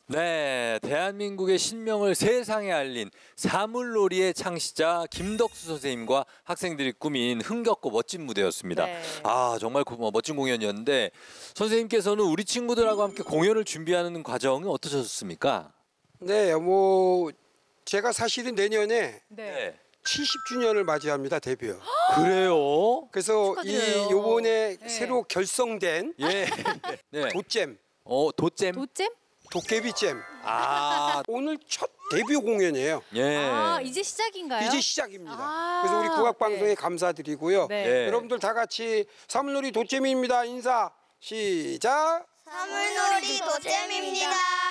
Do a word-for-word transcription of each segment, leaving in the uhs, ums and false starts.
네, 대한민국의 신명을 세상에 알린 사물놀이의 창시자 김덕수 선생님과 학생들이 꾸민 흥겹고 멋진 무대였습니다. 네. 아, 정말 고- 멋진 공연이었는데 선생님께서는 우리 친구들하고 함께 공연을 준비하는 과정은 어떠셨습니까? 네, 뭐 제가 사실은 내년에 네. 칠십 주년을 맞이합니다, 데뷔. 그래요? 그래서 축하드려요. 이 요번에 네. 새로 결성된 예. 네. 도잼, 어, 도잼? 도잼? 도깨비잼 아, 오늘 첫 데뷔 공연이에요. 예. 아, 이제 시작인가요? 이제 시작입니다. 아, 그래서 우리 국악방송에 네. 감사드리고요. 네. 네. 여러분들 다 같이 사물놀이 도잼입니다. 인사 시작. 사물놀이 도잼입니다.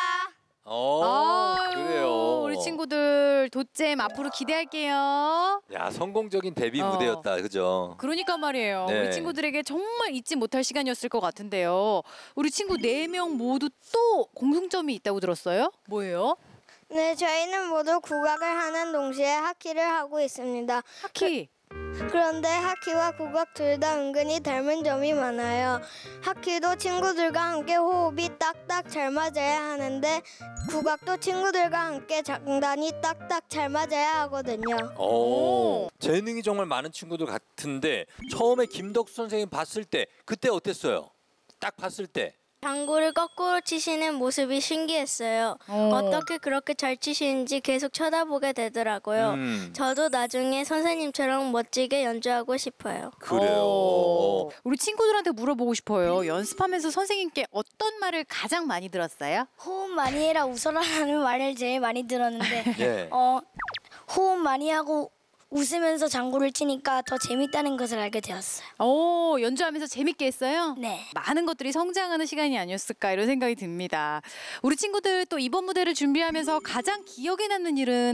어, 아유, 그래요. 우리 친구들 도잼 앞으로 기대할게요. 야, 성공적인 데뷔 어. 무대였다. 그죠? 그러니까 말이에요. 네. 우리 친구들에게 정말 잊지 못할 시간이었을 것 같은데요. 우리 친구 네 명 모두 또 공통점이 있다고 들었어요? 뭐예요? 네, 저희는 모두 국악을 하는 동시에 하키를 하고 있습니다. 하키. 그런데 하키와 국악 둘 다 은근히 닮은 점이 많아요. 하키도 친구들과 함께 호흡이 딱딱 잘 맞아야 하는데 국악도 친구들과 함께 장단이 딱딱 잘 맞아야 하거든요. 오, 재능이 정말 많은 친구들 같은데 처음에 김덕수 선생님 봤을 때 그때 어땠어요? 딱 봤을 때. 당구를 거꾸로 치시는 모습이 신기했어요. 어. 어떻게 그렇게 잘 치시는지 계속 쳐다보게 되더라고요. 음, 저도 나중에 선생님처럼 멋지게 연주하고 싶어요. 그래요. 어. 우리 친구들한테 물어보고 싶어요. 연습하면서 선생님께 어떤 말을 가장 많이 들었어요? 호흡 많이 해라 웃어라라는 말을 제일 많이 들었는데 예. 어, 호흡 많이 하고 웃으면서 장구를 치니까 더 재밌다는 것을 알게 되었어요. 오, 연주하면서 재밌게 했어요? 네. 많은 것들이 성장하는 시간이 아니었을까 이런 생각이 듭니다. 우리 친구들 또 이번 무대를 준비하면서 가장 기억에 남는 일은